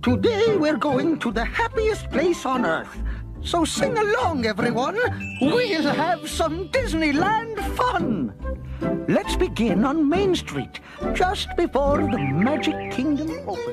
Today we're going to the happiest place on earth. So sing along, everyone. We'll have some Disneyland fun. Let's begin on Main Street, just before the Magic Kingdom opens.